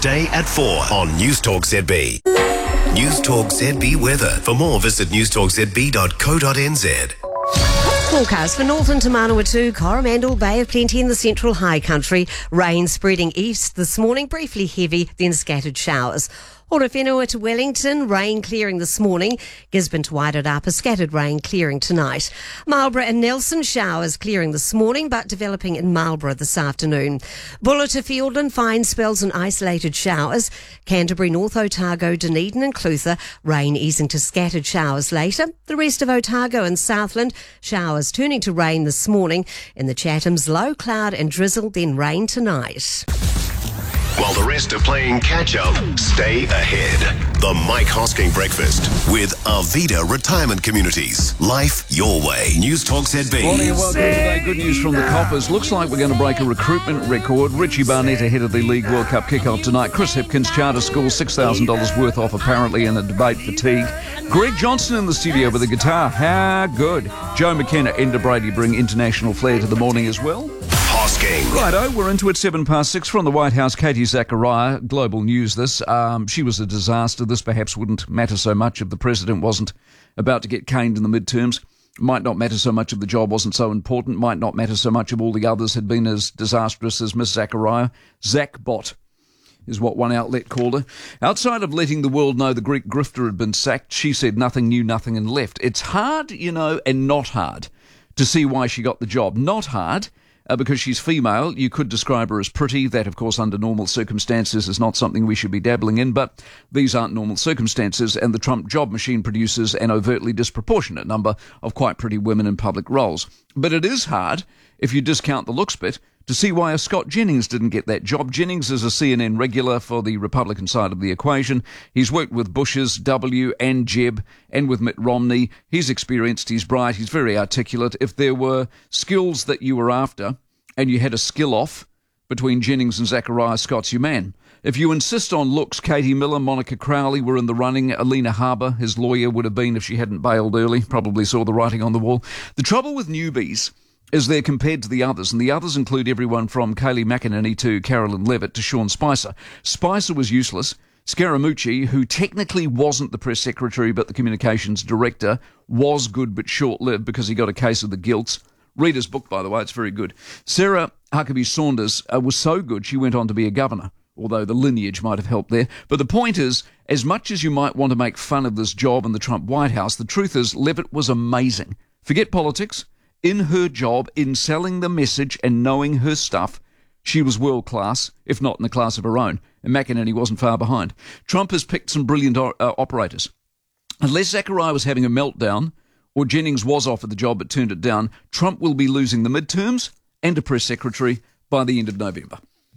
weekday at 4 on Newstalk ZB. Newstalk ZB weather. For more, visit newstalkzb.co.nz. Forecast for northern to Manawatu, Coromandel, Bay of Plenty in the central high country. Rain spreading east this morning, briefly heavy, then scattered showers. Horowhenua to Wellington, rain clearing this morning. Gisborne to Wairarapa, scattered rain clearing tonight. Marlborough and Nelson, showers clearing this morning, but developing in Marlborough this afternoon. Buller to Fiordland, fine spells and isolated showers. Canterbury, North Otago, Dunedin and Clutha, rain easing to scattered showers later. The rest of Otago and Southland, showers turning to rain this morning. In the Chathams, low cloud and drizzle, then rain tonight. While the rest are playing catch-up, stay ahead. The Mike Hosking Breakfast with Arvida Retirement Communities. Life your way. Newstalk ZB. Morning and welcome today. Good news from the Coppers. Looks like we're going to break a recruitment record. Richie Barnett ahead of the League World Cup kick-off tonight. Chris Hipkins, Charter School, $6,000 worth off apparently in a debate fatigue. Greg Johnson in the studio with a guitar. How good. Joe McKenna, Enda Brady bring international flair to the morning as well. Hosking. Righto, we're into it 6:07 from the White House. Katie Zachariah, Global News this. She was a disaster. This perhaps wouldn't matter so much if the president wasn't about to get caned in the midterms. Might not matter so much if the job wasn't so important. Might not matter so much if all the others had been as disastrous as Miss Zachariah. Zachbot is what one outlet called her. Outside of letting the world know the Greek grifter had been sacked, she said nothing new, nothing and left. It's hard, and not hard to see why she got the job. Not hard. Because she's female, you could describe her as pretty. That, of course, under normal circumstances is not something we should be dabbling in, but these aren't normal circumstances, and the Trump job machine produces an overtly disproportionate number of quite pretty women in public roles. But it is hard, if you discount the looks bit, to see why a Scott Jennings didn't get that job. Jennings is a CNN regular for the Republican side of the equation. He's worked with Bush's, W and Jeb, and with Mitt Romney. He's experienced, he's bright, he's very articulate. If there were skills that you were after, and you had a skill-off between Jennings and Zachariah, Scott's your man. If you insist on looks, Katie Miller, Monica Crowley were in the running. Alina Harbour, his lawyer, would have been if she hadn't bailed early. Probably saw the writing on the wall. The trouble with newbies is they're compared to the others, and the others include everyone from Kayleigh McEnany to Carolyn Levitt to Sean Spicer. Spicer was useless. Scaramucci, who technically wasn't the press secretary but the communications director, was good but short-lived because he got a case of the gilts. Read his book, by the way, it's very good. Sarah Huckabee Saunders was so good she went on to be a governor, although the lineage might have helped there. But the point is, as much as you might want to make fun of this job in the Trump White House, the truth is Levitt was amazing. Forget politics. In her job, in selling the message and knowing her stuff, she was world-class, if not in a class of her own, and McEnany wasn't far behind. Trump has picked some brilliant operators. Unless Zachariah was having a meltdown, or Jennings was offered the job but turned it down, Trump will be losing the midterms and a press secretary by the end of November.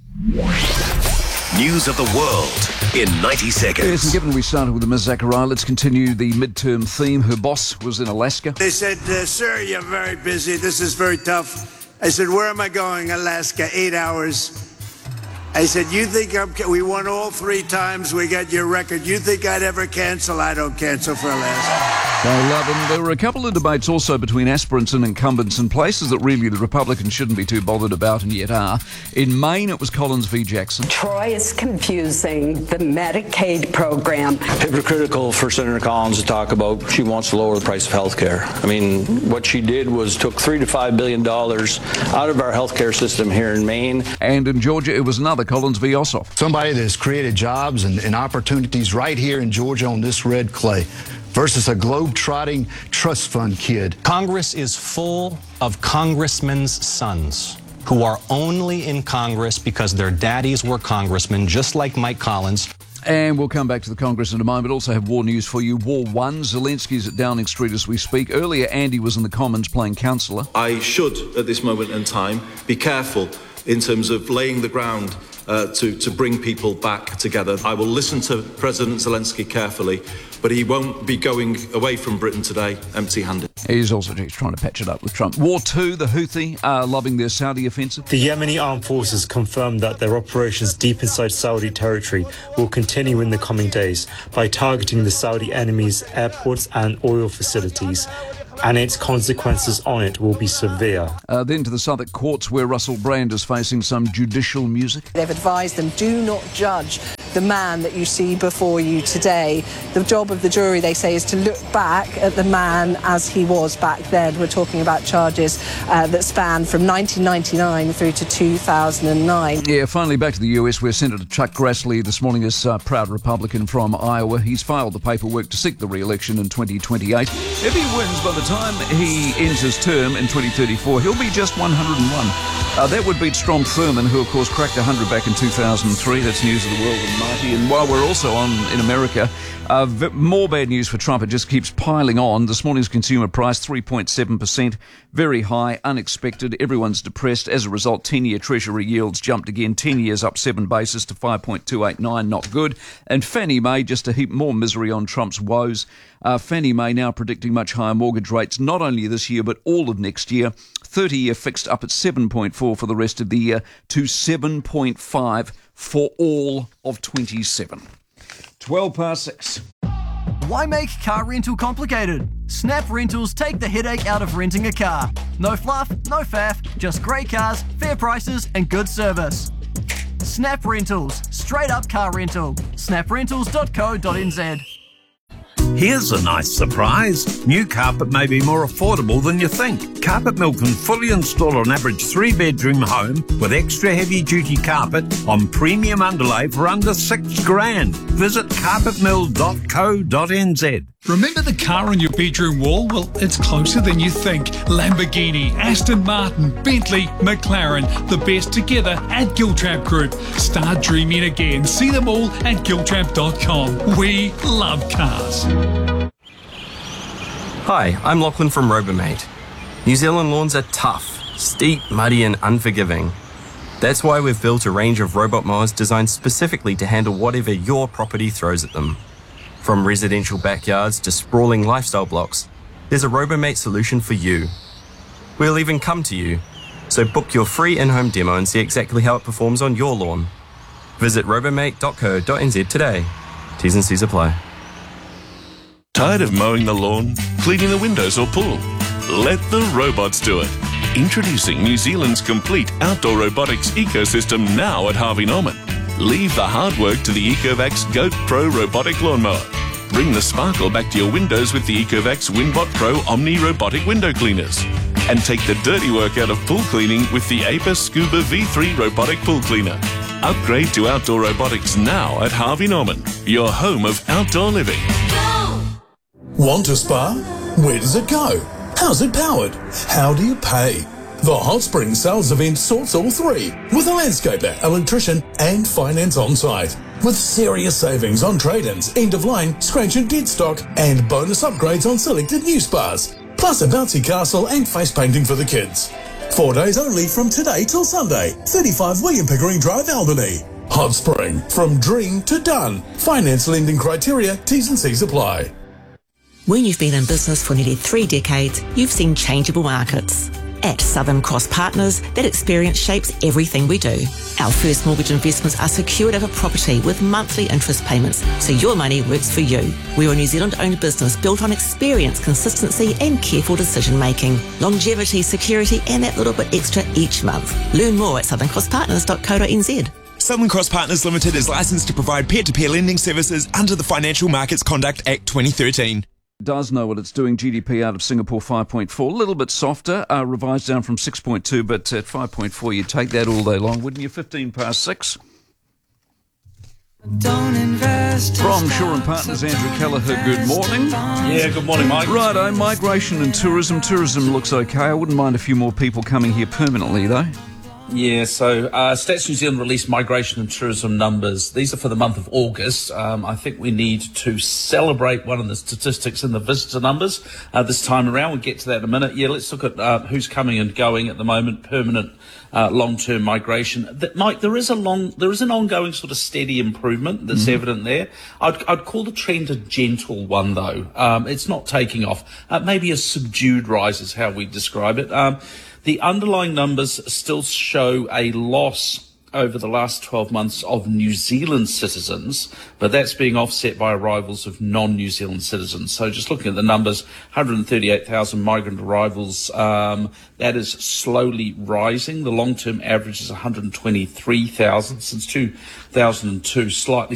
News of the world in 90 seconds. Yes, and given we started with Ms. Zachariah, let's continue the midterm theme. Her boss was in Alaska. They said, sir, you're very busy. This is very tough. I said, where am I going? Alaska, 8 hours. I said, you think we won all 3 times, we got your record. You think I'd ever cancel? I don't cancel for Alaska. There were a couple of debates also between aspirants and incumbents in places that really the Republicans shouldn't be too bothered about and yet are. In Maine, it was Collins v. Jackson. Troy is confusing the Medicaid program. Hypocritical for Senator Collins to talk about she wants to lower the price of health care. I mean, what she did was took $3 to $5 billion out of our health care system here in Maine. And in Georgia, it was another Collins v. Ossoff. Somebody that's created jobs and opportunities right here in Georgia on this red clay versus a globe-trotting trust fund kid. Congress is full of congressmen's sons who are only in Congress because their daddies were congressmen, just like Mike Collins. And we'll come back to the Congress in a moment. Also have war news for you. War 1. Zelensky's at Downing Street as we speak. Earlier, Andy was in the Commons playing councillor. I should, at this moment in time, be careful in terms of laying the ground to bring people back together. I will listen to President Zelensky carefully, but he won't be going away from Britain today empty-handed. He's trying to patch it up with Trump. War 2, the Houthi are loving their Saudi offensive. The Yemeni armed forces confirmed that their operations deep inside Saudi territory will continue in the coming days by targeting the Saudi enemies' airports and oil facilities. And its consequences on it will be severe. Then to the Southwark courts where Russell Brand is facing some judicial music. They've advised them, do not judge the man that you see before you today. The job of the jury, they say, is to look back at the man as he was back then. We're talking about charges that span from 1999 through to 2009. Yeah, finally back to the US, where Senator Chuck Grassley this morning is a proud Republican from Iowa. He's filed the paperwork to seek the re-election in 2028. If he wins by the time he ends his term in 2034, he'll be just 101. That would beat Strom Thurmond, who of course cracked 100 back in 2003. That's news of the world and mighty. And while we're also on in America, more bad news for Trump. It just keeps piling on. This morning's consumer price, 3.7%. Very high, unexpected. Everyone's depressed. As a result, 10-year Treasury yields jumped again. 10 years up 7 basis to 5.289. Not good. And Fannie Mae, just to heap more misery on Trump's woes. Fannie Mae now predicting much higher mortgage rates, not only this year, but all of next year. 30-year fixed up at 7.4 for the rest of the year to 7.5 for all of 27. 6:12. Why make car rental complicated? Snap Rentals take the headache out of renting a car. No fluff, no faff, just great cars, fair prices and good service. Snap Rentals, straight up car rental. snaprentals.co.nz. Here's a nice surprise. New carpet may be more affordable than you think. Carpet Mill can fully install an average 3-bedroom home with extra heavy-duty carpet on premium underlay for under $6,000. Visit carpetmill.co.nz. Remember the car on your bedroom wall? Well, it's closer than you think. Lamborghini, Aston Martin, Bentley, McLaren, the best together at Giltrap Group. Start dreaming again. See them all at giltrap.com. We love cars. Hi, I'm Lachlan from Robomate. New Zealand lawns are tough, steep, muddy and unforgiving. That's why we've built a range of robot mowers designed specifically to handle whatever your property throws at them. From residential backyards to sprawling lifestyle blocks, there's a Robomate solution for you. We'll even come to you. So book your free in-home demo and see exactly how it performs on your lawn. Visit robomate.co.nz today. T's and C's apply. Tired of mowing the lawn, cleaning the windows or pool? Let the robots do it. Introducing New Zealand's complete outdoor robotics ecosystem now at Harvey Norman. Leave the hard work to the Ecovacs Goat Pro robotic lawnmower. Bring the sparkle back to your windows with the Ecovacs Winbot Pro Omni robotic window cleaners. And take the dirty work out of pool cleaning with the Apis Scuba V3 robotic pool cleaner. Upgrade to outdoor robotics now at Harvey Norman, your home of outdoor living. Want a spa? Where does it go? How's it powered? How do you pay? The Hot Spring Sales event sorts all three, with a landscaper, electrician and finance on site. With serious savings on trade-ins, end-of-line, scratch and dead stock and bonus upgrades on selected new spas. Plus a bouncy castle and face painting for the kids. 4 days only from today till Sunday. 35 William Pickering Drive, Albany. Hot Spring, from dream to done. Finance lending criteria, T's and C's apply. When you've been in business for nearly 3 decades, you've seen changeable markets. At Southern Cross Partners, that experience shapes everything we do. Our first mortgage investments are secured over property with monthly interest payments, so your money works for you. We're a New Zealand-owned business built on experience, consistency and careful decision-making. Longevity, security and that little bit extra each month. Learn more at southerncrosspartners.co.nz. Southern Cross Partners Limited is licensed to provide peer-to-peer lending services under the Financial Markets Conduct Act 2013. Does know what it's doing. GDP out of Singapore 5.4, a little bit softer, revised down from 6.2, but at 5.4 you'd take that all day long, wouldn't you? 6:15. From Shaw and Partners, Andrew Kelleher, good morning. Yeah, good morning, Mike. Righto, migration and tourism. Tourism looks okay. I wouldn't mind a few more people coming here permanently though. Yeah, so Stats New Zealand released migration and tourism numbers. These are for the month of August. I think we need to celebrate one of the statistics in the visitor numbers this time around. We'll get to that in a minute. Yeah, let's look at who's coming and going at the moment, permanent long-term migration. Mike, there is an ongoing sort of steady improvement that's evident there. I'd call the trend a gentle one, though. It's not taking off. Maybe a subdued rise is how we describe it. The underlying numbers still show a loss over the last 12 months of New Zealand citizens, but that's being offset by arrivals of non-New Zealand citizens. So just looking at the numbers, 138,000 migrant arrivals, that is slowly rising. The long-term average is 123,000 since 2002, slightly